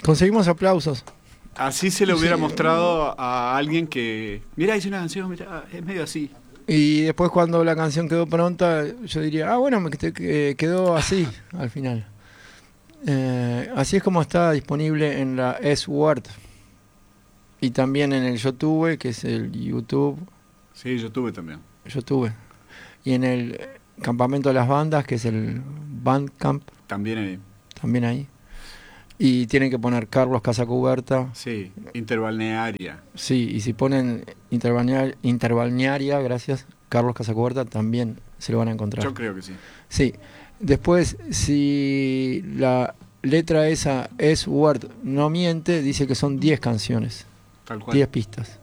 Conseguimos aplausos. Así se le hubiera mostrado a alguien que, mirá, hice una canción, mirá, es medio así. Y después cuando la canción quedó pronta, yo diría, bueno, quedó así al final. Así es como está disponible en la S-Word. Y también en el YouTube, que es el YouTube. Sí, YouTube también. YouTube. Y en el Campamento de las Bandas, que es el Bandcamp. También ahí. También ahí. Y tienen que poner Carlos Casacuberta. Sí, Interbalnearia. Sí, y si ponen Interbalnearia, gracias, Carlos Casacuberta, también se lo van a encontrar. Yo creo que sí. Sí. Después, si la letra esa es Word no miente, dice que son 10 canciones. Tal cual. 10 pistas.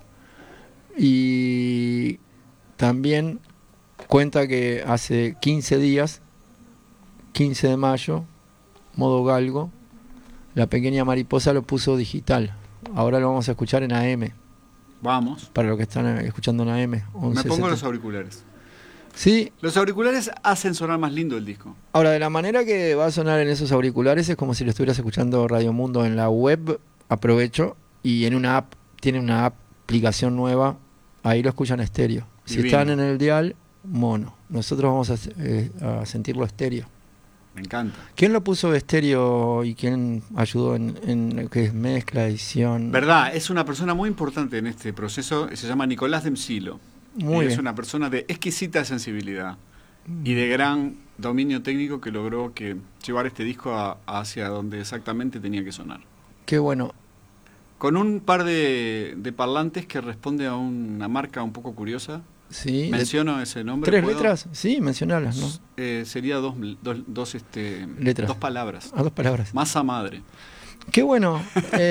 Y también cuenta que hace 15 días, 15 de mayo, modo galgo, La Pequeña Mariposa lo puso digital. Ahora lo vamos a escuchar en AM. Vamos. Para los que están escuchando en AM. Me pongo los auriculares. Sí. Los auriculares hacen sonar más lindo el disco. Ahora, de la manera que va a sonar en esos auriculares es como si lo estuvieras escuchando Radio Mundo en la web. Aprovecho. Y en una app, tiene una aplicación nueva. Ahí lo escuchan estéreo. Si Divino. están en el dial, mono. Nosotros vamos a sentirlo estéreo. Me encanta. ¿Quién lo puso estéreo y quién ayudó en lo que es mezcla, edición? Verdad, es una persona muy importante en este proceso. Se llama Nicolás Demsilo. Muy Es bien. una persona de exquisita sensibilidad y de gran dominio técnico que logró llevar este disco hacia donde exactamente tenía que sonar. Qué bueno. Con un par de parlantes que responde a una marca un poco curiosa. Sí. ¿Menciono ese nombre? ¿Tres ¿Puedo? letras? Sí, mencionalas, ¿no? Sería dos letras. dos palabras. A 2 palabras. Masa madre. Qué bueno.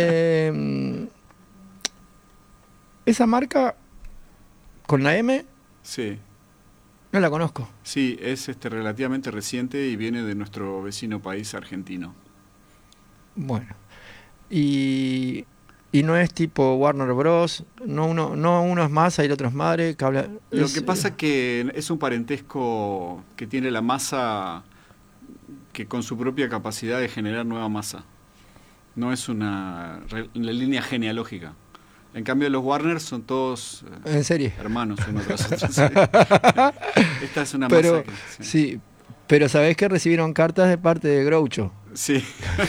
Esa marca con la M Sí. no la conozco. Sí, es relativamente reciente y viene de nuestro vecino país argentino. Bueno. Y no es tipo Warner Bros. No uno es masa y el otro es madre. Lo que pasa es que es un parentesco que tiene la masa que con su propia capacidad de generar nueva masa. No es una línea genealógica. En cambio los Warner son todos ¿En serie? hermanos uno tras otro. Sí. Esta es una Pero, masa que... sí, pero sabés que recibieron cartas de parte de Groucho. Sí.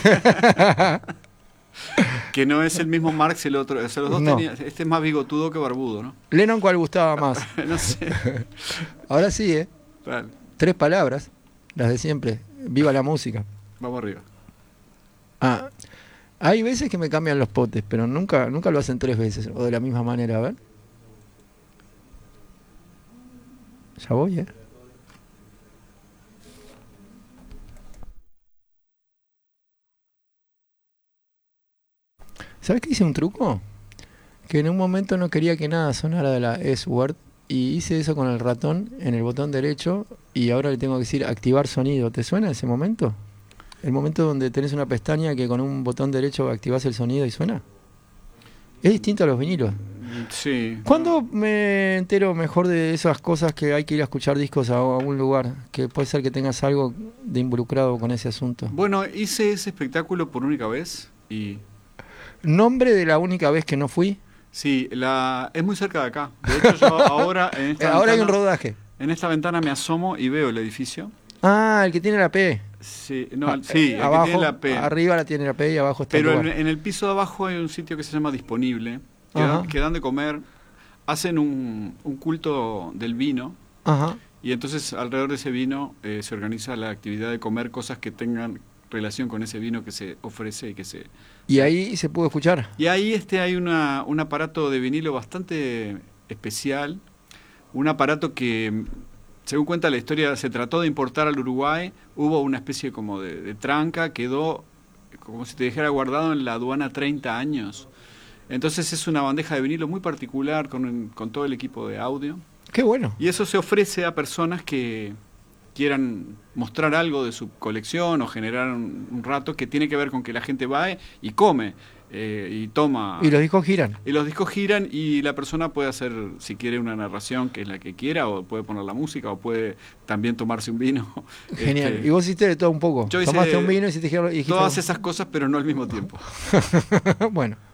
Que no es el mismo Marx y el otro. O sea, los dos No. tenían, este es más bigotudo que barbudo, ¿no? Lennon, ¿cuál gustaba más? No sé. Ahora sí, ¿eh? Vale, 3 palabras, las de siempre. Viva la música. vamos arriba. Ah, hay veces que me cambian los potes, pero nunca lo hacen 3 veces o de la misma manera. A ver. Ya voy, ¿eh? ¿Sabes qué hice un truco? Que en un momento no quería que nada sonara de la S-Word y hice eso con el ratón en el botón derecho y ahora le tengo que decir activar sonido. ¿Te suena ese momento? El momento donde tenés una pestaña que con un botón derecho activás el sonido y suena. Es distinto a los vinilos. Sí. ¿Cuándo me entero mejor de esas cosas que hay que ir a escuchar discos a algún lugar? Que puede ser que tengas algo de involucrado con ese asunto. Bueno, hice ese espectáculo por única vez y... ¿Nombre de la única vez que no fui? Sí, es muy cerca de acá. De hecho, yo ahora en esta Ahora hay un ventana, rodaje. en esta ventana me asomo y veo el edificio. Ah, el que tiene la P. Sí, no, sí, el abajo, que tiene la P. arriba la tiene la P y abajo está el Pero lugar. en el piso de abajo hay un sitio que se llama Disponible, Ajá. que dan de comer, hacen un culto del vino, Ajá. y entonces alrededor de ese vino se organiza la actividad de comer cosas que tengan relación con ese vino que se ofrece y que se... Y ahí se pudo escuchar. Y ahí hay un aparato de vinilo bastante especial, un aparato que, según cuenta la historia, se trató de importar al Uruguay, hubo una especie como de tranca, quedó como si te dijera guardado en la aduana 30 años. Entonces es una bandeja de vinilo muy particular con todo el equipo de audio. Qué bueno. Y eso se ofrece a personas que quieran mostrar algo de su colección o generar un rato que tiene que ver con que la gente va y come y toma. Y los discos giran. Y los discos giran y la persona puede hacer, si quiere, una narración que es la que quiera, o puede poner la música, o puede también tomarse un vino. Genial. ¿Y vos hiciste de todo un poco? Yo Tomaste un vino y hiciste todas esas cosas, pero no al mismo tiempo. Bueno.